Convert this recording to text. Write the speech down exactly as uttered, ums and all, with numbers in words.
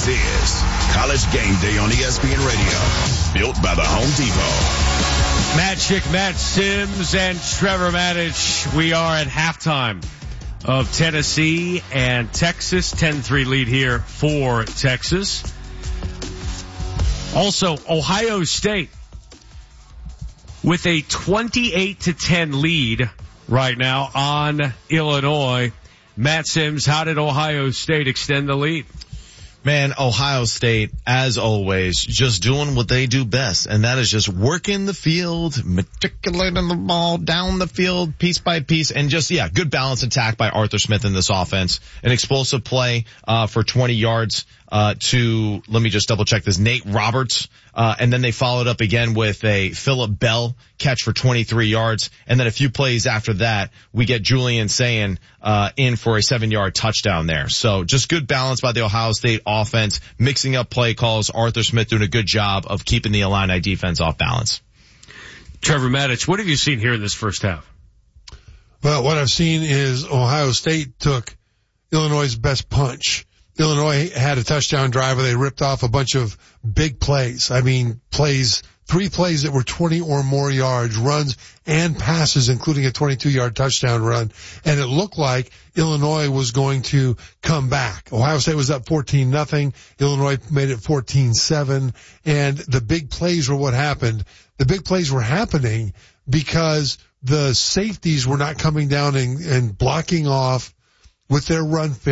is College Game Day on E S P N Radio, built by the Home Depot. Matt Schick, Matt Sims, and Trevor Matich. We are at halftime of Tennessee and Texas. ten three lead here for Texas. Also, Ohio State with a twenty-eight to ten lead right now on Illinois. Matt Sims, how did Ohio State extend the lead? Man, Ohio State, as always, just doing what they do best, and that is just working the field, matriculating the ball down the field piece by piece, and just, yeah, good balance attack by Arthur Smith in this offense. An explosive play uh for twenty yards uh to, let me just double check this, Nate Roberts, uh and then they followed up again with a Phillip Bell catch for twenty-three yards, and then a few plays after that, we get Julian Sayin uh in for a seven-yard touchdown there. So just good balance by the Ohio State offense, mixing up play calls. Arthur Smith doing a good job of keeping the Illini defense off balance. Trevor Matich, what have you seen here in this first half? Well, what I've seen is Ohio State took Illinois' best punch. Illinois had a touchdown drive where they ripped off a bunch of big plays. I mean, plays, three plays that were twenty or more yards, runs and passes, including a twenty-two yard touchdown run. And it looked like Illinois was going to come back. Ohio State was up fourteen nothing. Illinois made it fourteen seven. And the big plays were what happened. The big plays were happening because the safeties were not coming down and, and blocking off with their run fit.